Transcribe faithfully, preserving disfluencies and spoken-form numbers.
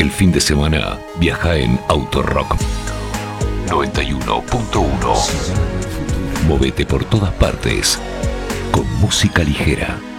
El fin de semana viaja en Autorock noventa y uno punto uno. Movete por todas partes con música ligera.